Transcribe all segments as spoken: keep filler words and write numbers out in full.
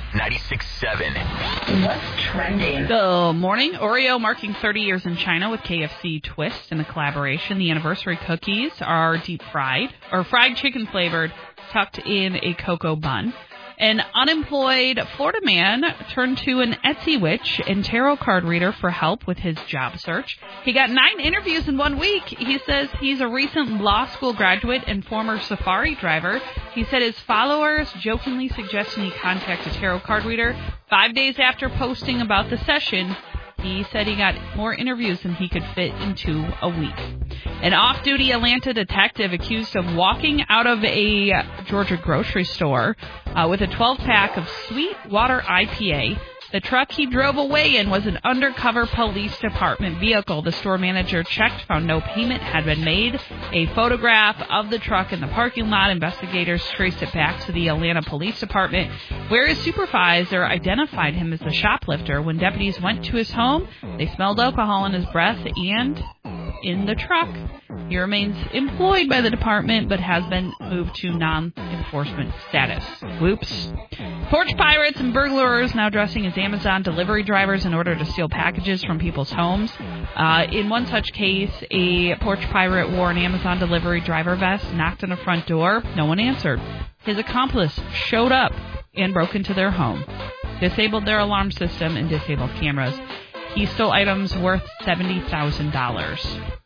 ninety-six point seven. What's trending? Good morning. Oreo marking thirty years in China with K F C twist in a collaboration. The anniversary cookies are deep fried or fried chicken flavored, tucked in a cocoa bun. An unemployed Florida man turned to an Etsy witch and tarot card reader for help with his job search. He got nine interviews in one week. He says he's a recent law school graduate and former safari driver. He said his followers jokingly suggested he contact a tarot card reader. Five days after posting about the session, he said he got more interviews than he could fit into a week. An off-duty Atlanta detective accused of walking out of a Georgia grocery store uh, with a twelve-pack of Sweetwater I P A. The truck he drove away in was an undercover police department vehicle. The store manager checked, found no payment had been made. A photograph of the truck in the parking lot. Investigators traced it back to the Atlanta Police Department, where his supervisor identified him as the shoplifter. When deputies went to his home, they smelled alcohol in his breath and in the truck. He remains employed by the department, but has been moved to non-enforcement status. Whoops. Porch pirates and burglars now dressing as Amazon delivery drivers in order to steal packages from people's homes. Uh, in one such case, a porch pirate wore an Amazon delivery driver vest, knocked on the front door. No one answered. His accomplice showed up and broke into their home, disabled their alarm system, and disabled cameras. He stole items worth seventy thousand dollars.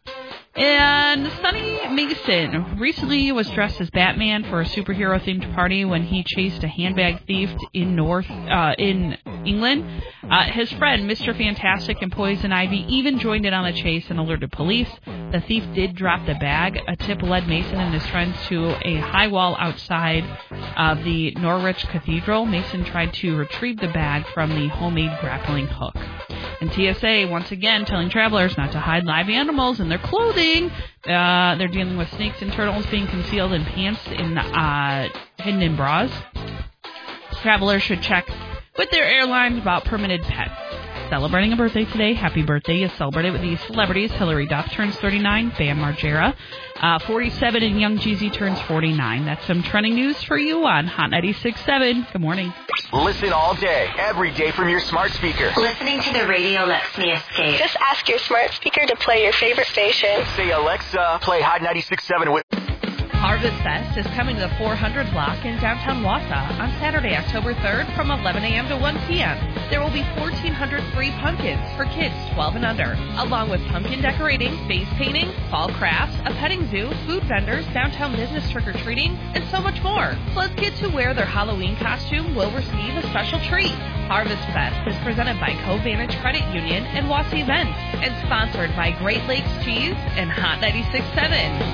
And Sonny Mason recently was dressed as Batman for a superhero-themed party when he chased a handbag thief in North uh, in England. Uh, his friend, Mister Fantastic and Poison Ivy, even joined in on the chase and alerted police. The thief did drop the bag. A tip led Mason and his friends to a high wall outside of the Norwich Cathedral. Mason tried to retrieve the bag from the homemade grappling hook. And T S A, once again, telling travelers not to hide live animals in their clothing. Uh, they're dealing with snakes and turtles being concealed in pants and uh, hidden in bras. Travelers should check with their airlines about permitted pets. Celebrating a birthday today. Happy birthday is celebrated with these celebrities. Hillary Duff turns thirty-nine. Bam Margera. Uh, forty-seven, and Young Jeezy turns forty-nine. That's some trending news for you on Hot ninety-six point seven. Good morning. Listen all day, every day from your smart speaker. Listening to the radio lets me escape. Just ask your smart speaker to play your favorite station. Say, Alexa, play Hot ninety-six point seven with... Harvest Fest is coming to the four hundred block in downtown Wausau on Saturday, October third from eleven a.m. to one p.m. There will be fourteen hundred free pumpkins for kids twelve and under, along with pumpkin decorating, face painting, fall crafts, a petting zoo, food vendors, downtown business trick-or-treating, and so much more. Plus, kids who wear their Halloween costume will receive a special treat. Harvest Fest is presented by Covantage Credit Union and Wausau Events and sponsored by Great Lakes Cheese and Hot ninety-six point seven.